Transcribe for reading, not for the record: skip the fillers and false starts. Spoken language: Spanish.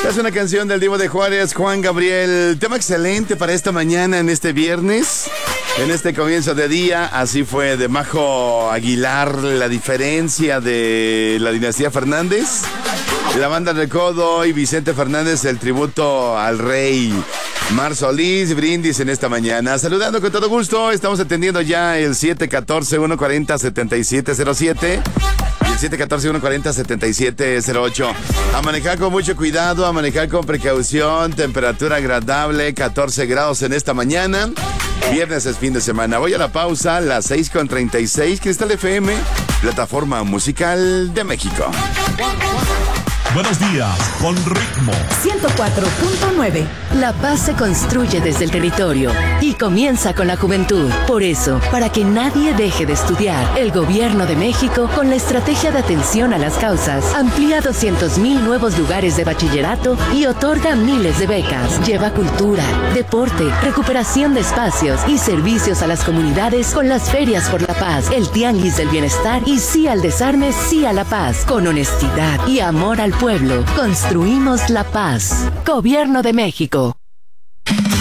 Es una canción del Divo de Juárez, Juan Gabriel. Tema excelente para esta mañana, en este viernes, en este comienzo de día. Así fue de Majo Aguilar, la diferencia de la dinastía Fernández. La banda Recodo y Vicente Fernández, el tributo al rey. Mar Solís, brindis en esta mañana. Saludando con todo gusto, estamos atendiendo ya el 714-140-7707 y el 714-140-7708. A manejar con mucho cuidado, a manejar con precaución, temperatura agradable, 14 grados en esta mañana. Viernes es fin de semana. Voy a la pausa, las 6:36, Cristal FM, plataforma musical de México. Buenos días, con ritmo. 104.9. La paz se construye desde el territorio y comienza con la juventud. Por eso, para que nadie deje de estudiar, el Gobierno de México, con la estrategia de atención a las causas, amplía 200,000 nuevos lugares de bachillerato y otorga miles de becas. Lleva cultura, deporte, recuperación de espacios y servicios a las comunidades con las ferias por la paz, el tianguis del bienestar y sí al desarme, sí a la paz. Con honestidad y amor al pueblo, construimos la paz. Gobierno de México.